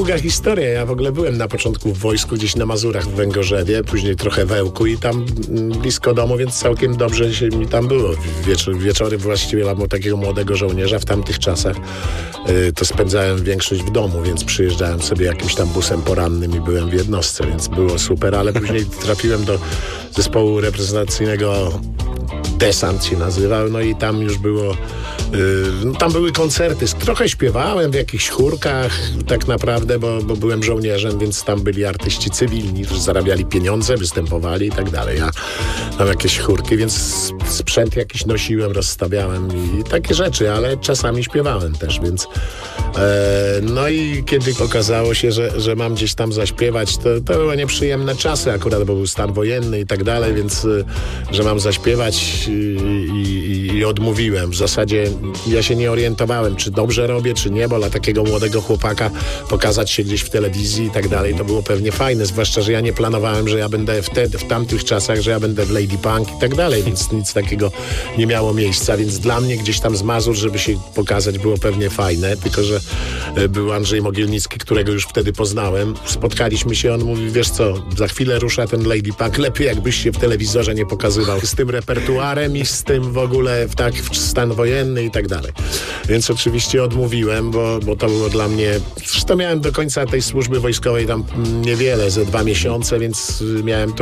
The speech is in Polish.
długa historia. Ja w ogóle byłem na początku w wojsku gdzieś na Mazurach w Węgorzewie, później trochę w Ełku i tam blisko domu, więc całkiem dobrze się mi tam było. Wieczory właściwie dla takiego młodego żołnierza w tamtych czasach to spędzałem większość w domu, więc przyjeżdżałem sobie jakimś tam busem porannym i byłem w jednostce, więc było super, ale później trafiłem do zespołu reprezentacyjnego Desant się nazywał, no i tam już było tam były koncerty, trochę śpiewałem w jakichś chórkach tak naprawdę, bo byłem żołnierzem, więc tam byli artyści cywilni, którzy zarabiali pieniądze, występowali i tak dalej. Ja tam jakieś chórki, więc sprzęt jakiś nosiłem, rozstawiałem i takie rzeczy, ale czasami śpiewałem też, więc no i kiedy okazało się, że mam gdzieś tam zaśpiewać, to były nieprzyjemne czasy akurat, bo był stan wojenny i tak dalej, więc że mam zaśpiewać i odmówiłem. W zasadzie ja się nie orientowałem, czy dobrze robię, czy nie, bo dla takiego młodego chłopaka pokazać się gdzieś w telewizji i tak dalej, to było pewnie fajne, zwłaszcza, że ja nie planowałem, że ja będę w tamtych czasach, że ja będę w Lady Punk i tak dalej, więc nic takiego nie miało miejsca, więc dla mnie gdzieś tam z Mazur, żeby się pokazać, było pewnie fajne, tylko że był Andrzej Mogielnicki, którego już wtedy poznałem. Spotkaliśmy się, on mówi, wiesz co, za chwilę rusza ten Lady Punk, lepiej jakbyś się w telewizorze nie pokazywał z tym repertuarem i z tym w ogóle w stan wojenny i tak dalej. Więc oczywiście odmówiłem, bo to było dla mnie... Zresztą miałem do końca tej służby wojskowej tam niewiele, ze 2 miesiące, więc miałem to